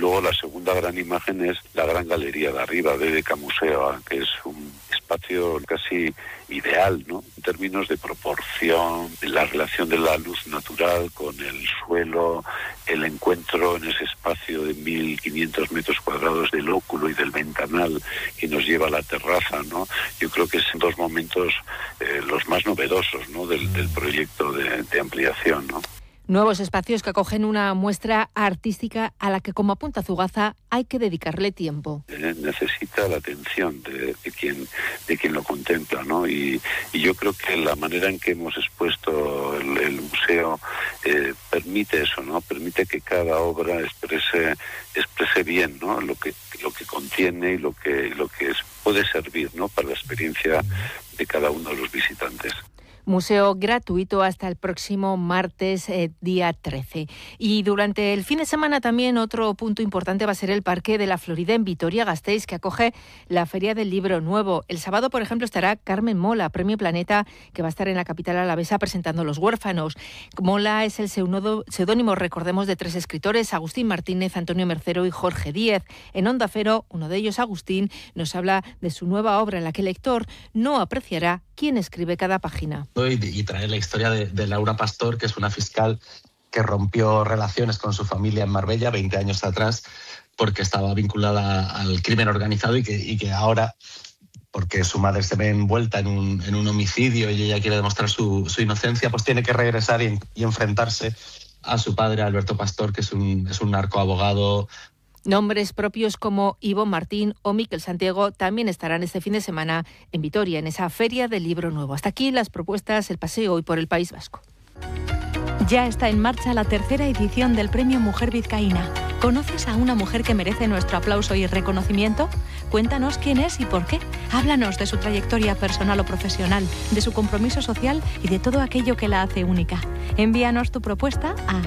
luego la segunda gran imagen es la gran galería de arriba, BBK Museo, que es un espacio casi ideal, ¿no? En términos de proporción, de la relación de la luz natural con el suelo, el encuentro en ese espacio de 1.500 metros cuadrados del óculo y del ventanal que nos lleva a la terraza, ¿no? Yo creo que son dos momentos los más novedosos, ¿no? del proyecto de ampliación, ¿no? Nuevos espacios que acogen una muestra artística a la que, como apunta Zugaza, hay que dedicarle tiempo. Necesita la atención de quien lo contempla, ¿no? Y yo creo que la manera en que hemos expuesto el museo permite eso, ¿no? Permite que cada obra exprese bien, ¿no? Lo que contiene y lo que puede servir, ¿no? Para la experiencia de cada uno de los visitantes. Museo gratuito hasta el próximo martes, día 13. Y durante el fin de semana también otro punto importante va a ser el Parque de la Florida en Vitoria-Gasteiz, que acoge la Feria del Libro Nuevo. El sábado, por ejemplo, estará Carmen Mola, Premio Planeta, que va a estar en la capital alavesa presentando Los Huérfanos. Mola es el seudónimo, recordemos, de 3 escritores, Agustín Martínez, Antonio Mercero y Jorge Díez. En Onda Cero, uno de ellos, Agustín, nos habla de su nueva obra en la que el lector no apreciará quién escribe cada página. Y trae la historia de Laura Pastor, que es una fiscal que rompió relaciones con su familia en Marbella 20 años atrás porque estaba vinculada al crimen organizado y que ahora, porque su madre se ve envuelta en un homicidio y ella quiere demostrar su inocencia, pues tiene que regresar y enfrentarse a su padre, Alberto Pastor, que es un narcoabogado. Nombres propios como Ivo Martín o Miquel Santiago también estarán este fin de semana en Vitoria, en esa Feria del Libro Nuevo. Hasta aquí las propuestas, el paseo hoy por el País Vasco. Ya está en marcha la 3ª edición del Premio Mujer Vizcaína. ¿Conoces a una mujer que merece nuestro aplauso y reconocimiento? Cuéntanos quién es y por qué. Háblanos de su trayectoria personal o profesional, de su compromiso social y de todo aquello que la hace única. Envíanos tu propuesta a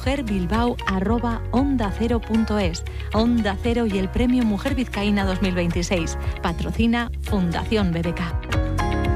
mujerbilbao@ondacero.es. Onda Cero y el Premio Mujer Vizcaína 2026. Patrocina Fundación BBK.